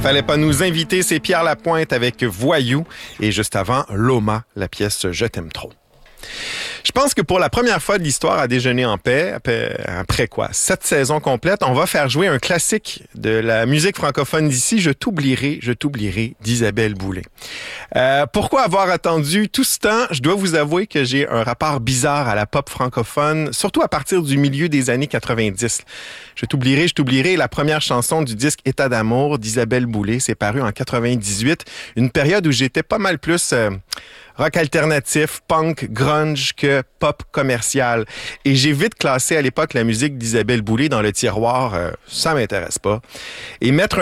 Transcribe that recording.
Fallait pas nous inviter, c'est Pierre Lapointe avec Voyou et juste avant, Loma, la pièce Je t'aime trop. Je pense que pour la première fois de l'histoire à Déjeuner en paix, après 7 saisons complètes, on va faire jouer un classique de la musique francophone d'ici, Je t'oublierai, d'Isabelle Boulay. Pourquoi avoir attendu tout ce temps? Je dois vous avouer que j'ai un rapport bizarre à la pop francophone, surtout à partir du milieu des années 90. Je t'oublierai, la première chanson du disque État d'amour d'Isabelle Boulay, c'est paru en 98, une période où j'étais pas mal plus rock alternatif, punk, grunge que pop commercial. Et j'ai vite classé à l'époque la musique d'Isabelle Boulay dans le tiroir, ça m'intéresse pas. Et mettre